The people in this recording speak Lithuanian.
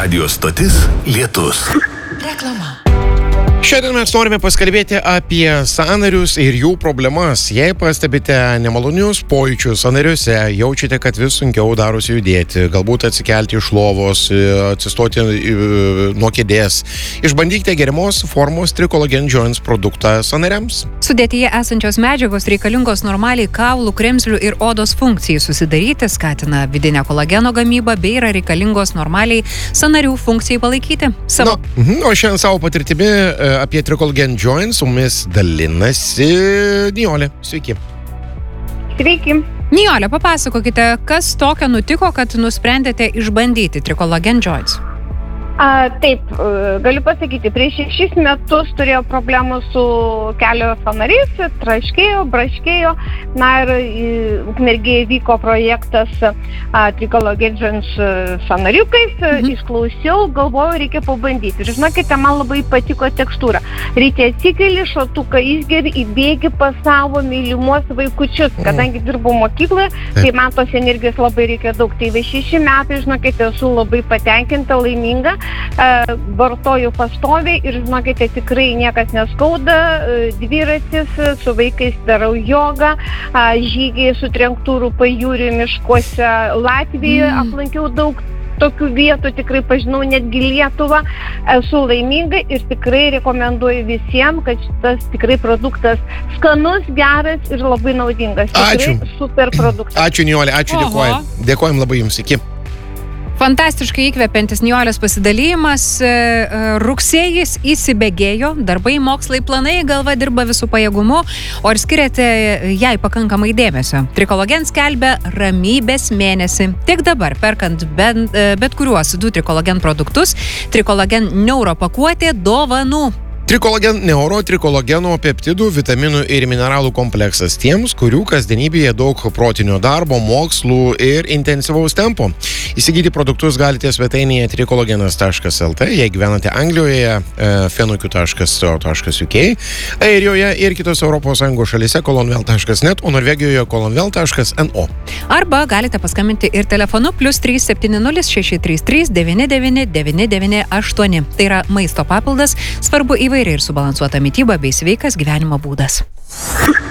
Radio stotis Lietus. Reklama. Šiandien mes norime pasikalbėti apie sąnarius ir jų problemas. Jei pastebite nemalonius pojūčius sąnariuose, jaučiate, kad vis sunkiau darosi judėti, galbūt atsikelti iš lovos, atsistoti nuo kėdės, išbandykite geriamos formos Tricolagen Joints produktą sąnariams. Sudėtyje esančios medžiagos reikalingos normaliai kaulų, kremzlių ir odos funkcijai susidaryti, skatina vidinę kolageno gamybą bei yra reikalingos normaliai sąnarių funkcijai palaikyti. O šiandien savo patirtimi apie Tricolagen Joints su mumis dalinasi Nijolė. Sveiki. Sveiki. Nijolė, papasakokite, kas tokio nutiko, kad nusprendėte išbandyti Tricolagen Joints? Taip, galiu pasakyti, prieš 6 metus turėjau problemų su kelio sąnariais, traškėjo, braškėjo, ir Ukmergėje vyko projektas Tricolagen Joints sąnariukais, išklausiau, galvojau, reikia pabandyti. Ir žinokite, man labai patiko tekstūra. Ryte atsikeli, šotuką išgeri, įbėgi pas savo mylimuos vaikučius, kadangi dirbau mokykloje, tai man tos energijos labai reikia daug. Tai 6 metai, žinokite, esu labai patenkinta, laiminga. Vartoju pastoviai ir žinokite, tikrai niekas neskauda, dviratis, su vaikais darau jogą, žygiai su trenktūrų pajūrių miškuose Latvijoje, aplankiau daug tokių vietų, tikrai pažinau netgi Lietuvą, esu laiminga ir tikrai rekomenduoju visiems, kad šitas tikrai produktas skanus, geras ir labai naudingas. Tikrai super produktas. Ačiū Nijolė, ačiū, dėkojam labai jums, iki. Fantastiškai įkvepiantis Nijolės pasidalymas. Rugsėjis įsibėgėjo, darbai, mokslai, planai, galva dirba visų pajėgumu, o ir skiriate jai pakankamai dėmesio. Tricolagen skelbia ramybės mėnesį. Tik dabar, perkant bet kuriuos 2 Tricolagen produktus, Tricolagen neuro pakuotė dovanų. Tricolagen neuro, trikologeno, peptidų, vitaminų ir mineralų kompleksas tiems, kurių kasdienybėje daug protinio darbo, mokslų ir intensyvaus tempo. Įsigyti produktus galite svetainėje tricologenas.lt, jei gyvenate Anglijoje, fenokiu.co.uk, Airijoje ir kitose ES šalyse kolonvel.net, o Norvegijoje kolonvel.no. Arba galite paskambinti ir telefonu +370 633 99 998. Tai yra maisto papildas, svarbu įvairiai ir subalansuota mityba bei sveikas gyvenimo būdas.